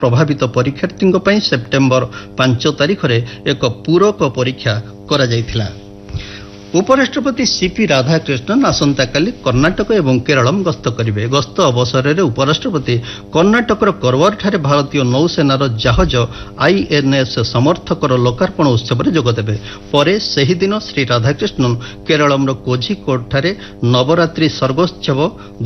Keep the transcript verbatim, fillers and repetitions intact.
ପ୍ରଭାବିତ ପରୀକ୍ଷାର୍ଥୀଙ୍କ ପାଇଁ ସେପ୍ଟେମ୍ବର ପାଞ୍ଚ ତାରିଖରେ ଏକ ପୂରକ ପରୀକ୍ଷା କରାଯାଇଥିଲା। ଉପରାଷ୍ଟ୍ରପତି ସିପି ରାଧାକ୍ରିଷ୍ଣନ୍ ଆସନ୍ତାକାଲି କର୍ଣ୍ଣାଟକ ଏବଂ କେରଳମ୍ ଗସ୍ତ କରିବେ। ଗସ୍ତ ଅବସରରେ ଉପରାଷ୍ଟ୍ରପତି କର୍ଣ୍ଣାଟକର କରୱାରଠାରେ ଭାରତୀୟ ନୌସେନାର ଜାହାଜ ଆଇଏନ୍ଏସ୍ ସମର୍ଥକର ଲୋକାର୍ପଣ ଉତ୍ସବରେ ଯୋଗଦେବେ। ପରେ ସେହିଦିନ ଶ୍ରୀ ରାଧାକ୍ରିଷ୍ଣନ୍ କେରଳମ୍ର କୋଝିକୋଡଠାରେ ନବରାତ୍ରି ସର୍ବୋତ୍ସବ